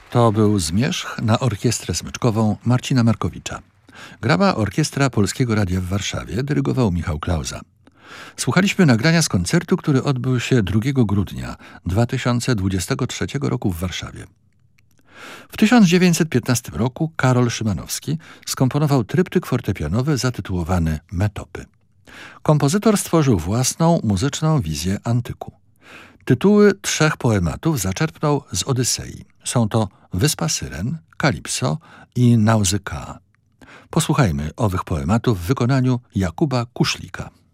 To był zmierzch na orkiestrę smyczkową Marcina Markowicza. Grała Orkiestra Polskiego Radia w Warszawie, dyrygował Michał Klauza. Słuchaliśmy nagrania z koncertu, który odbył się 2 grudnia 2023 roku w Warszawie. W 1915 roku Karol Szymanowski skomponował tryptyk fortepianowy zatytułowany Metopy. Kompozytor stworzył własną muzyczną wizję antyku. Tytuły 3 poematów zaczerpnął z Odysei. Są to Wyspa Syren, Kalipso i Nauzykaa. Posłuchajmy owych poematów w wykonaniu Jakuba Kuszlika.